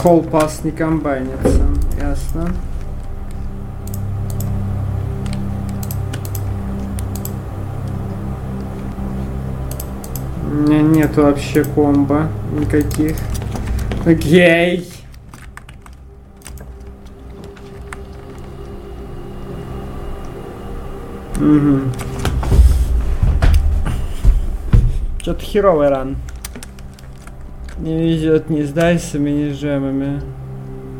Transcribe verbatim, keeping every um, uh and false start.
Холл пас не комбайнится. Ясно. У меня нету вообще комбо никаких. Окей. Угу. Что-то херовый ран. Не везет ни с дайсами, ни с джемами.